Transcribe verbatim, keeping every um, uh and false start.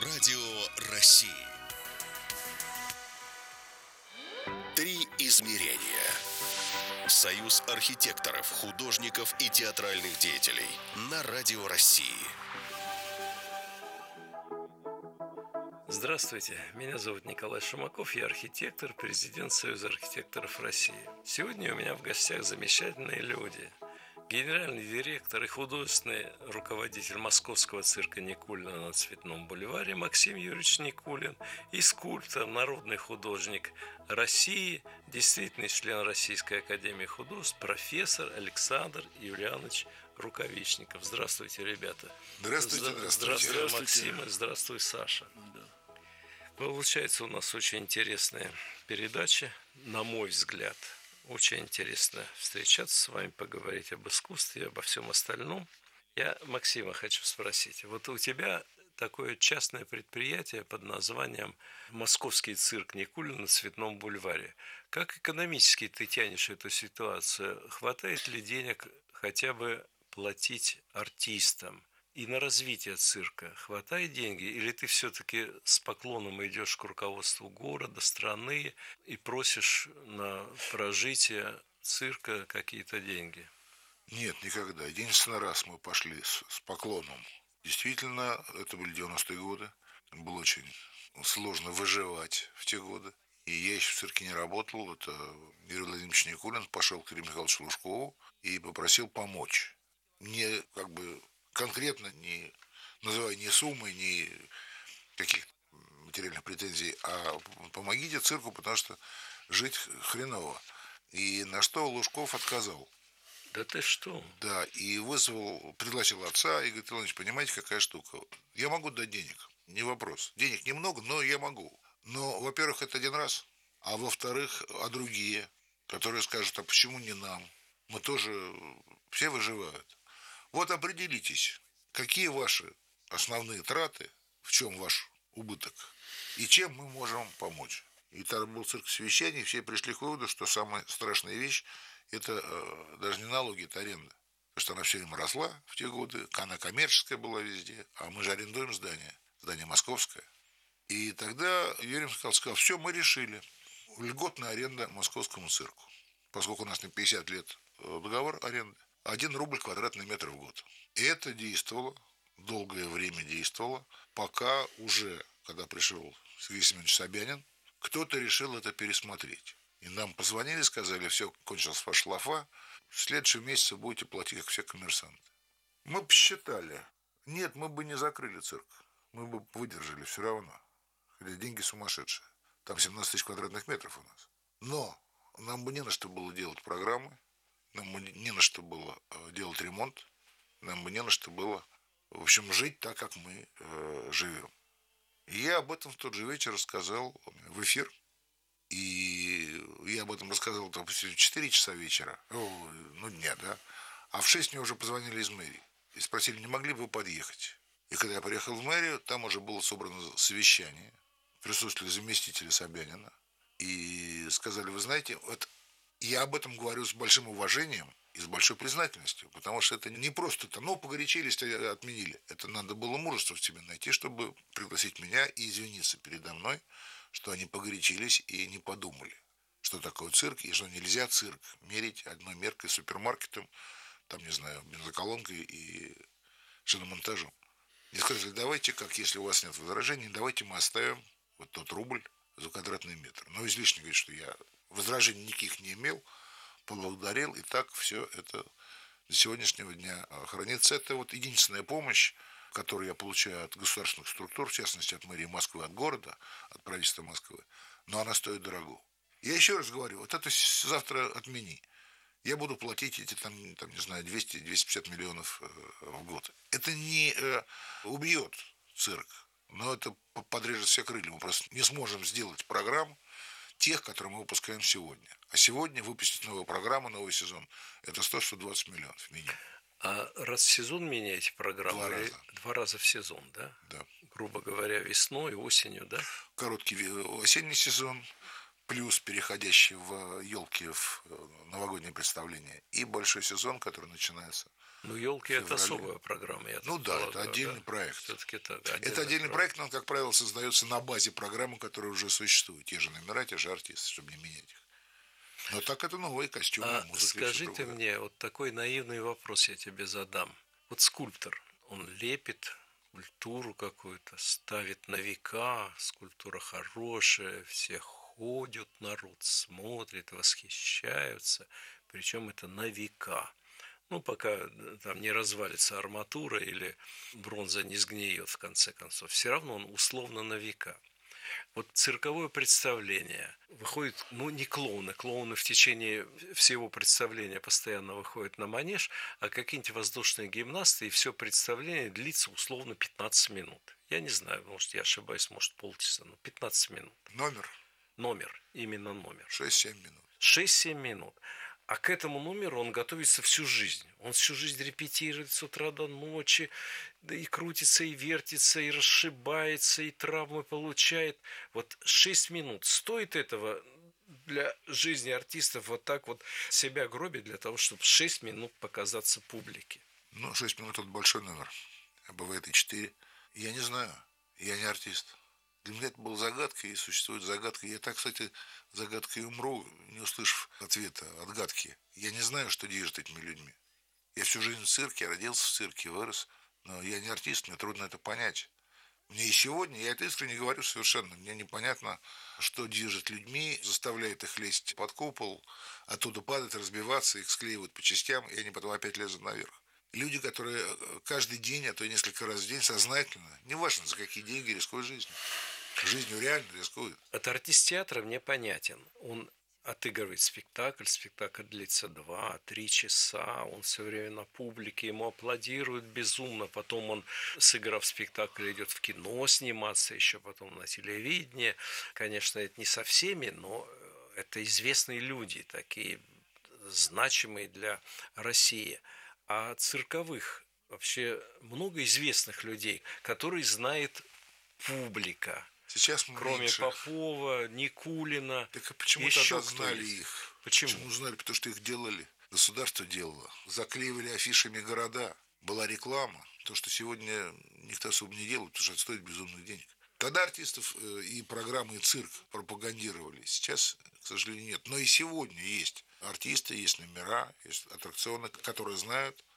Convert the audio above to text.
Радио России. Три измерения. Союз архитекторов, художников и театральных деятелей на Радио России. Здравствуйте, меня зовут Николай Шумаков, я архитектор, президент Союза архитекторов России. Сегодня у меня в гостях замечательные люди. Генеральный директор и художественный руководитель Московского цирка Никулина на Цветном бульваре Максим Юрьевич Никулин и скульптор, народный художник России, действительный член Российской академии художеств, профессор Александр Юлианович Рукавичников. Здравствуйте, ребята. Здравствуйте, здравствуйте. Здравствуй, Здравствуйте. Максим, и здравствуй, Саша. Да. Получается у нас очень интересная передача, на мой взгляд. Очень интересно встречаться с вами, поговорить об искусстве и обо всем остальном. Я Максима хочу спросить. Вот у тебя такое частное предприятие под названием «Московский цирк Никулина на Цветном бульваре». Как экономически ты тянешь эту ситуацию? Хватает ли денег хотя бы платить артистам? И на развитие цирка хватает деньги? Или ты все-таки с поклоном идешь к руководству города, страны и просишь на прожитие цирка какие-то деньги? Нет, никогда. Единственный раз мы пошли с, с поклоном. Действительно, это были девяностые годы. Было очень сложно выживать в те годы. И я еще в цирке не работал. Это Юрий Владимирович Никулин пошел к Андрею Михайловичу Лужкову и попросил помочь. Мне как бы конкретно, не называя ни суммы, ни каких-то материальных претензий, а помогите цирку, потому что жить хреново. И на что Лужков отказал. Да ты что? Да, и вызвал, пригласил отца и говорит: Иванович, понимаете, какая штука? Я могу дать денег, не вопрос. Денег немного, но я могу. Но, во-первых, это один раз, а во-вторых, а другие, которые скажут: а почему не нам? Мы тоже, все выживают. Вот определитесь, какие ваши основные траты, в чем ваш убыток, и чем мы можем помочь. И тогда был цирк совещаний, все пришли к выводу, что самая страшная вещь – это э, даже не налоги, это аренда. Потому что она все время росла в те годы, она коммерческая была везде, а мы же арендуем здание, здание московское. И тогда Юрий Михайлович сказал: все, мы решили, льготная аренда московскому цирку. Поскольку у нас на пятьдесят лет договор аренды, один рубль квадратный метр в год. И это действовало, долгое время действовало, пока уже, когда пришел Сергей Семенович Собянин, кто-то решил это пересмотреть. И нам позвонили, сказали: все, кончилась ваша лафа, в следующем месяце будете платить, как все коммерсанты. Мы посчитали. Нет, мы бы не закрыли цирк. Мы бы выдержали все равно. Хотя деньги сумасшедшие. Там семнадцать тысяч квадратных метров у нас. Но нам бы не на что было делать программы. Нам бы не на что было делать ремонт, нам бы не на что было, в общем, жить так, как мы э, живем. И я об этом в тот же вечер рассказал в эфир. И я об этом рассказал, допустим, в четыре часа вечера, ну, дня, да. А в шесть мне уже позвонили из мэрии и спросили, не могли бы вы подъехать. И когда я приехал в мэрию, там уже было собрано совещание, присутствовали заместители Собянина. И сказали: вы знаете, вот я об этом говорю с большим уважением и с большой признательностью, потому что это не просто там, ну, погорячились, отменили. Это надо было мужество в себе найти, чтобы пригласить меня и извиниться передо мной, что они погорячились и не подумали, что такое цирк, и что нельзя цирк мерить одной меркой, супермаркетом, там, не знаю, бензоколонкой и шиномонтажом. И сказали: давайте, как если у вас нет возражений, давайте мы оставим вот тот рубль за квадратный метр. Но излишне говорить, что я возражений никаких не имел, поблагодарил, и так все это до сегодняшнего дня хранится. Это вот единственная помощь, которую я получаю от государственных структур, в частности от мэрии Москвы, от города, от правительства Москвы, но она стоит дорого. Я еще раз говорю, вот это завтра отмени. Я буду платить эти, там, там не знаю, двести - двести пятьдесят миллионов в год. Это не э, убьет цирк, но это подрежет все крылья. Мы просто не сможем сделать программу тех, которые мы выпускаем сегодня. А сегодня выпустить новую программу, новый сезон, это сто - сто двадцать миллионов минимум. А раз в сезон меняете программу? Два раза. Два раза в сезон, да? Да. Грубо говоря, весной, осенью, да? Короткий осенний сезон, плюс переходящий в елки, в новогоднее представление, и большой сезон, который начинается Ну, елки это феврале. особая программа, я Ну так да, это полагаю, отдельный да? проект. Все-таки это Это отдельная отдельный программа. проект, но он, как правило, создается на базе программы, которая уже существует. Те же номера, те же артисты, чтобы не менять их. Но так это новые костюмы, А музыка и все скажи ты другое. мне, вот такой наивный вопрос я тебе задам. Вот скульптор, он лепит скульптуру какую-то, ставит на века, скульптура хорошая, все ходят, народ смотрит, восхищаются, причем это на века. Ну, пока там не развалится арматура или бронза не сгниет, в конце концов, все равно он условно на века. Вот цирковое представление выходит, ну, не клоуны. Клоуны в течение всего представления постоянно выходят на манеж, а какие-нибудь воздушные гимнасты, и все представление длится условно пятнадцать минут. Я не знаю, может, я ошибаюсь, может, полчаса, но пятнадцать минут. Номер Номер, именно номер. шесть-семь минут. шесть-семь минут. А к этому номеру он готовится всю жизнь. Он всю жизнь репетирует с утра до ночи, да и крутится, и вертится, и расшибается, и травмы получает. Вот шесть минут. Стоит этого для жизни артистов вот так вот себя гробить для того, чтобы шесть минут показаться публике? Ну, шесть минут – это большой номер. А бывает и четыре. Я не знаю. Я не артист. Для меня это была загадка, и существует загадка. Я так, кстати, загадкой умру, не услышав ответа, отгадки. Я не знаю, что движет этими людьми. Я всю жизнь в цирке, родился в цирке, вырос. Но я не артист, мне трудно это понять. Мне и сегодня, я это искренне говорю совершенно, мне непонятно, что движет людьми, заставляет их лезть под купол, оттуда падать, разбиваться, их склеивают по частям, и они потом опять лезут наверх. Люди, которые каждый день, а то и несколько раз в день сознательно, неважно за какие деньги, рискуют жизнью. Жизнью реально рискуют. Это артист театра мне понятен. Он отыгрывает спектакль, спектакль длится два-три часа, он все время на публике, ему аплодируют безумно, потом он, сыграв спектакль, идет в кино сниматься, еще потом на телевидении. Конечно, это не со всеми, но это известные люди, такие значимые для России. А цирковых вообще много известных людей, которые знает публика. Сейчас мы Кроме меньше. Попова, Никулина. Так а почему еще тогда знали есть? их? Почему? Почему знали? Потому что их делали. Государство делало. Заклеивали афишами города. Была реклама. То, что сегодня никто особо не делает, потому что это стоит безумных денег. Тогда артистов и программы, и цирк пропагандировали. Сейчас, к сожалению, нет. Но и сегодня есть артисты, есть номера, есть аттракционы, которые знают